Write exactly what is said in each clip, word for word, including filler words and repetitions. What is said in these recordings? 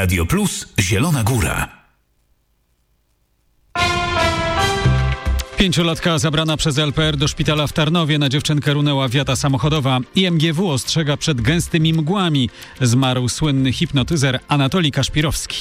Radio Plus Zielona Góra. Pięciolatka zabrana przez L P R do szpitala w Tarnowie. Na dziewczynkę runęła wiata samochodowa. I M G W ostrzega przed gęstymi mgłami. Zmarł słynny hipnotyzer Anatolij Kaszpirowski.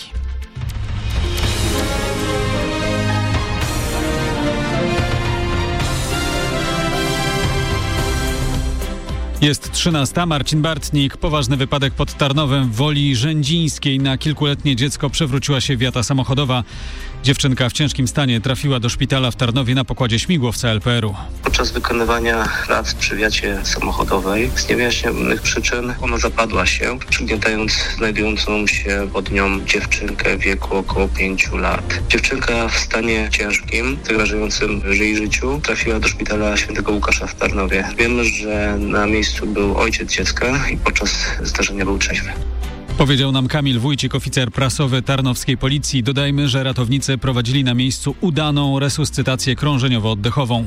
Jest trzynasta. Marcin Bartnik. Poważny wypadek pod Tarnowem w Woli Rzędzińskiej. Na kilkuletnie dziecko przewróciła się wiata samochodowa. Dziewczynka w ciężkim stanie trafiła do szpitala w Tarnowie na pokładzie śmigłowca L P R u. Podczas wykonywania prac przy wiacie samochodowej z niewyjaśnionych przyczyn ona zapadła się, przygniatając znajdującą się pod nią dziewczynkę w wieku około pięciu lat. Dziewczynka w stanie ciężkim, zagrażającym jej życiu, trafiła do szpitala Świętego Łukasza w Tarnowie. Wiemy, że na miejscu był ojciec dziecka i podczas zdarzenia był trzeźwy. Powiedział nam Kamil Wójcik, oficer prasowy tarnowskiej policji. Dodajmy, że ratownicy prowadzili na miejscu udaną resuscytację krążeniowo-oddechową.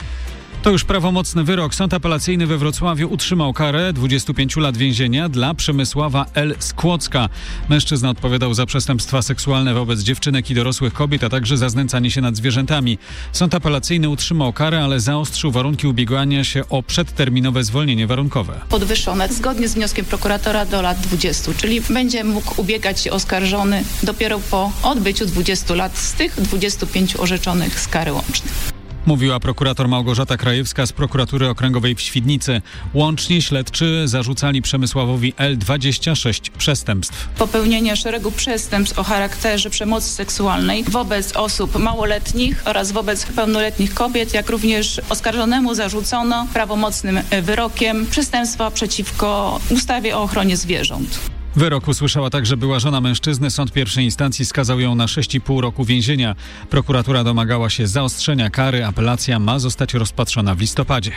To już prawomocny wyrok. Sąd apelacyjny we Wrocławiu utrzymał karę dwudziestu pięciu lat więzienia dla Przemysława L. z Kłodzka. Mężczyzna odpowiadał za przestępstwa seksualne wobec dziewczynek i dorosłych kobiet, a także za znęcanie się nad zwierzętami. Sąd apelacyjny utrzymał karę, ale zaostrzył warunki ubiegania się o przedterminowe zwolnienie warunkowe. Podwyższone zgodnie z wnioskiem prokuratora do lat dwudziestu, czyli będzie mógł ubiegać się oskarżony dopiero po odbyciu dwudziestu lat z tych dwudziestu pięciu orzeczonych z kary łącznej. Mówiła prokurator Małgorzata Krajewska z prokuratury okręgowej w Świdnicy. Łącznie śledczy zarzucali Przemysławowi L. dwadzieścia sześć przestępstw. Popełnienie szeregu przestępstw o charakterze przemocy seksualnej wobec osób małoletnich oraz wobec pełnoletnich kobiet, jak również oskarżonemu zarzucono prawomocnym wyrokiem przestępstwa przeciwko ustawie o ochronie zwierząt. Wyrok usłyszała także była żona mężczyzny. Sąd pierwszej instancji skazał ją na sześć i pół roku więzienia. Prokuratura domagała się zaostrzenia kary. Apelacja ma zostać rozpatrzona w listopadzie.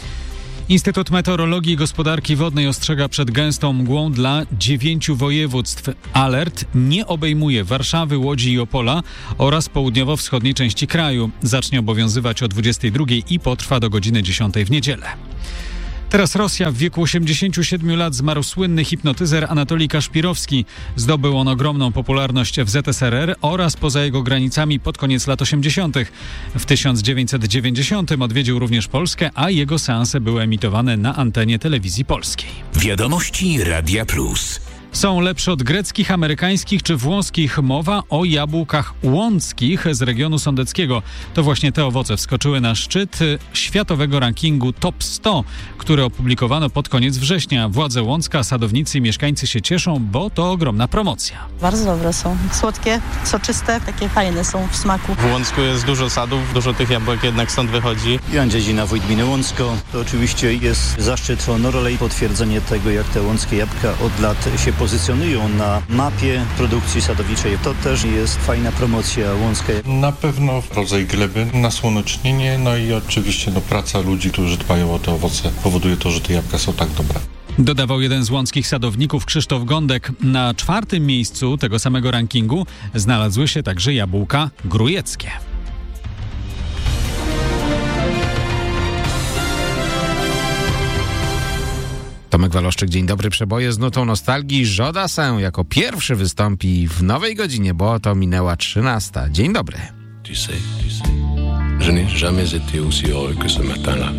Instytut Meteorologii i Gospodarki Wodnej ostrzega przed gęstą mgłą dla dziewięciu województw. Alert nie obejmuje Warszawy, Łodzi i Opola oraz południowo-wschodniej części kraju. Zacznie obowiązywać o dwudziestej drugiej i potrwa do godziny dziesiątej w niedzielę. Teraz Rosja. W wieku osiemdziesięciu siedmiu lat zmarł słynny hipnotyzer Anatolij Kaszpirowski. Zdobył on ogromną popularność w Z S R R oraz poza jego granicami pod koniec lat osiemdziesiątych. W tysiąc dziewięćset dziewięćdziesiątym odwiedził również Polskę, a jego seanse były emitowane na antenie telewizji polskiej. Wiadomości Radia Plus. Są lepsze od greckich, amerykańskich czy włoskich. Mowa o jabłkach łąckich z regionu sądeckiego. To właśnie te owoce wskoczyły na szczyt światowego rankingu Top sto, który opublikowano pod koniec września. Władze Łącka, sadownicy i mieszkańcy się cieszą, bo to ogromna promocja. Bardzo dobre są. Słodkie, soczyste, takie fajne są w smaku. W Łącku jest dużo sadów, dużo tych jabłek jednak stąd wychodzi. Jan Dziedzina, wójt gminy Łącko. To oczywiście jest zaszczyt, honor i potwierdzenie tego, jak te łąckie jabłka od lat się pozycjonują na mapie produkcji sadowniczej. To też jest fajna promocja Łącka. Na pewno rodzaj gleby, nasłonecznienie, no i oczywiście no, praca ludzi, którzy dbają o te owoce, powoduje to, że te jabłka są tak dobre. Dodawał jeden z łąckich sadowników, Krzysztof Gądek. Na czwartym miejscu tego samego rankingu znalazły się także jabłka grujeckie. Tomek Waloszczyk, dzień dobry. Przeboje z nutą nostalgii. Jodassin jako pierwszy wystąpi w nowej godzinie, bo to minęła trzynasta. Dzień dobry. Tu sais, tu sais, je n'ai jamais été aussi heureux que ce matin-là.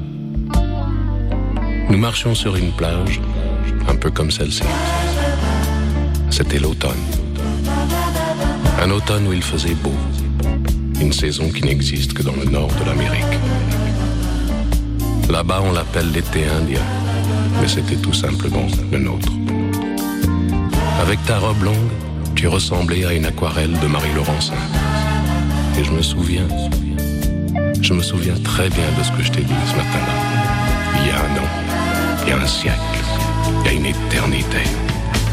Nous marchions sur une plage, un peu comme celle-ci. C'était l'automne. Un automne où il faisait beau. Une saison qui n'existe que dans le nord de l'Amérique. Là-bas, on l'appelle l'été indien. Mais c'était tout simplement le nôtre. Avec ta robe longue, tu ressemblais à une aquarelle de Marie Laurencin. Et je me souviens, je me souviens très bien de ce que je t'ai dit ce matin-là. Il y a un an, il y a un siècle, il y a une éternité.